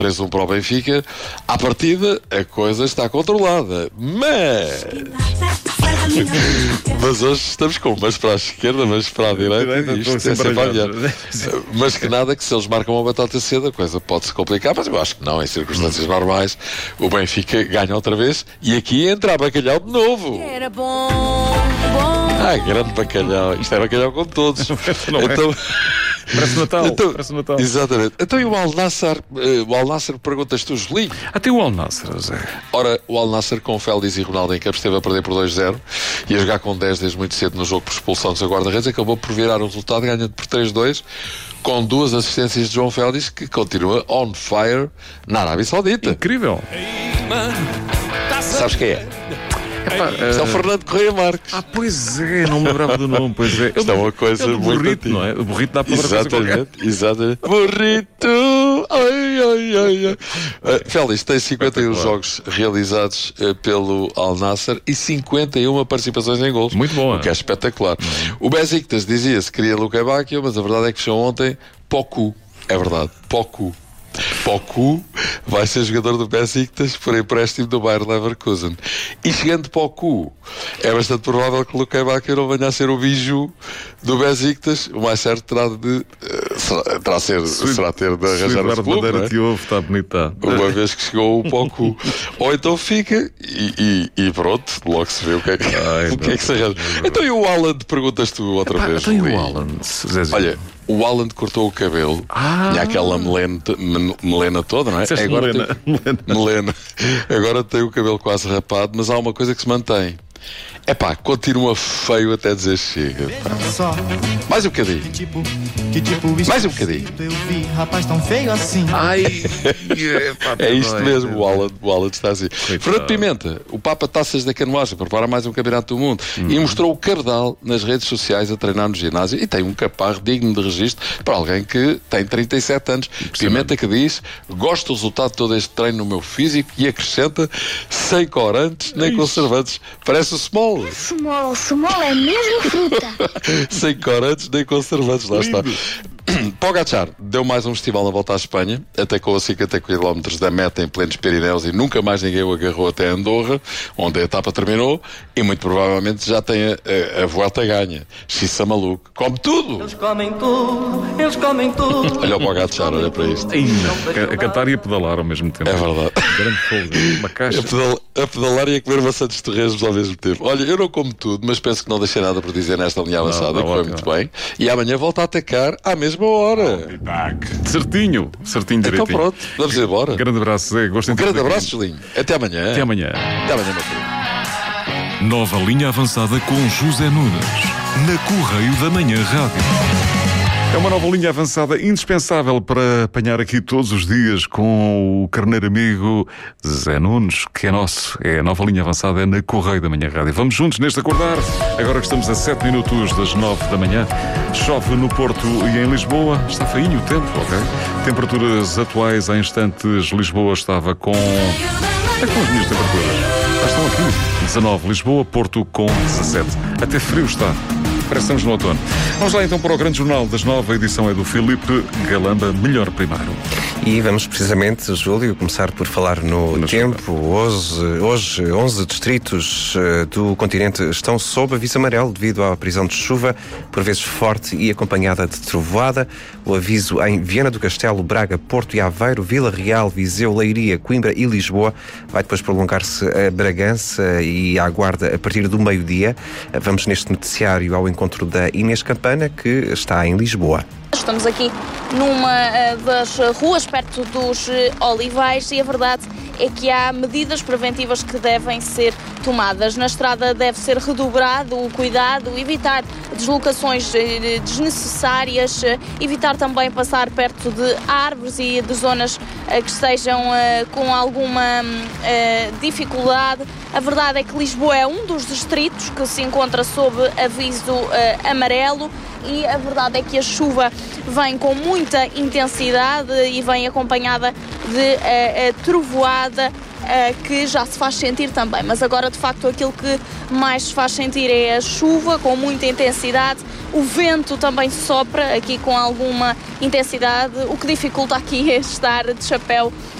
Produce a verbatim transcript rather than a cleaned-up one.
três a um para o Benfica. À partida, a coisa está controlada. Mas... mas hoje estamos com umas para a esquerda, mas para a direita. Isto é sempre a variar. Mas que nada, que se eles marcam uma batata cedo, a coisa pode-se complicar. Mas eu acho que não, em circunstâncias normais. O Benfica ganha outra vez. E aqui entra a Bacalhau de novo. Era bom, bom. Ah, grande Bacalhau. Isto é Bacalhau com todos. Então... Parece Natal, então, parece Natal. Exatamente. Então e o Al Nassr, uh, o Al Nassr perguntas tu, Julinho? Até o Al Nassr, Zé. Ora, o Al Nassr com Félix e Ronaldo em campo esteve a perder por dois a zero e a jogar com dez desde muito cedo no jogo por expulsão do seu guarda-redes, acabou por virar o resultado ganhando por três a dois com duas assistências de João Félix, que continua on fire na Arábia Saudita. Incrível. Sabes quem é? Epá, Isto é o Fernando Correia Marques. Ah, pois é, não me lembrava do nome, pois é. Isto é uma coisa é do muito burrito, antiga. não é? O burrito dá para outra coisa qualquer. Exatamente, exatamente. Burrito! Ai, ai, ai, ai. Uh, Félix tem cinquenta e um jogos realizados uh, pelo Al Nassr e cinquenta e uma participações em gols. Muito bom, o que é espetacular. Uhum. O Besiktas dizia-se que queria Luka Bacchio, mas a verdade é que fechou ontem Poku. É verdade, Poku. Poku vai ser jogador do Besiktas por empréstimo do Bayer Leverkusen. E chegando Poku, é bastante provável que o Luka Bacchio não venha a ser o biju do Besiktas. O mais certo terá de uh, será, terá, ser, será ter de arranjar o clube, bandeira de ovo, está bonita. Uma vez que chegou o Poku. Ou então fica e, e, e pronto, logo se vê o que é que, Ai, o que, é que se arranja. Então e o Haaland, perguntas tu outra Epá, vez? Então e o Haaland? Olha, o Haaland cortou o cabelo, ah. tinha aquela melena, melena toda, não é? Agora melena. Tem, melena. Agora tem o cabelo quase rapado, mas há uma coisa que se mantém. É pá, continua feio até dizer chega. Pá. Mais um bocadinho. Mais um bocadinho. Ai, é, pá, é isto mesmo, o Haaland, o Haaland está assim. Fernando Pimenta, o Papa Taças da Canoagem, prepara mais um campeonato do mundo hum. e mostrou o Cardal nas redes sociais a treinar no ginásio e tem um caparro digno de registro para alguém que tem trinta e sete anos. Pimenta que diz: gosto do resultado de todo este treino no meu físico e acrescenta sem corantes nem conservantes. Parece o Small. Small, small é mesmo fruta. Sem corantes nem conservantes, lá está. Pogacar deu mais um festival na volta à Espanha, atacou a cinquenta quilómetros da meta em plenos Pirineus e nunca mais ninguém o agarrou até Andorra, onde a etapa terminou, e muito provavelmente já tem a, a, a volta ganha. Xissa maluco, come tudo! Eles comem tudo, eles comem tudo. Olha o Pogacar, olha para isto. Ainda, a cantar e a pedalar ao mesmo tempo. É verdade. Grande fogo, uma caixa. A, pedal, a pedalar e a comer maçãs de torresmos ao mesmo tempo. Olha, eu não como tudo, mas penso que não deixei nada por dizer nesta linha avançada, não, não, que foi muito bem. E amanhã volto a atacar à mesma hora. Certinho, certinho direitinho. Então pronto, vamos embora. Um grande abraço, Zé. Gosto um grande abraço, Julinho. Até amanhã. Até amanhã. Até amanhã, meu filho. Nova linha avançada com José Nunes, na Correio da Manhã Rádio. É uma nova linha avançada indispensável para apanhar aqui todos os dias com o carneiro amigo Zé Nunes, que é nosso. É a nova linha avançada, é na Correio da Manhã Rádio. Vamos juntos neste acordar. Agora que estamos a sete minutos das nove da manhã. Chove no Porto e em Lisboa. Está feinho o tempo, ok? Temperaturas atuais, há instantes, Lisboa estava com... É com as minhas temperaturas. Já estão aqui. dezanove, Lisboa, Porto com dezassete. Até frio está. Parece que estamos no outono. Vamos lá então para o grande jornal das nove. A edição é do Filipe Galamba, melhor primeiro. E vamos precisamente, Júlio, começar por falar no Nos tempo. Hoje, hoje, onze distritos uh, do continente estão sob aviso amarelo devido à previsão de chuva, por vezes forte e acompanhada de trovoada. O aviso em Viana do Castelo, Braga, Porto e Aveiro, Vila Real, Viseu, Leiria, Coimbra e Lisboa. Vai depois prolongar-se a Bragança e à Guarda a partir do meio-dia. Vamos neste noticiário ao encontro da Inês Campana, que está em Lisboa. Estamos aqui numa uh, das ruas perto dos uh, Olivais e a verdade é que há medidas preventivas que devem ser tomadas. Na estrada deve ser redobrado o cuidado, evitar deslocações uh, desnecessárias, uh, evitar também passar perto de árvores e de zonas uh, que estejam uh, com alguma uh, dificuldade. A verdade é que Lisboa é um dos distritos que se encontra sob aviso uh, amarelo. E a verdade é que a chuva vem com muita intensidade e vem acompanhada de uh, uh, trovoada que já se faz sentir também. Mas agora, de facto, aquilo que mais se faz sentir é a chuva, com muita intensidade. O vento também sopra aqui com alguma intensidade, o que dificulta aqui estar de chapéu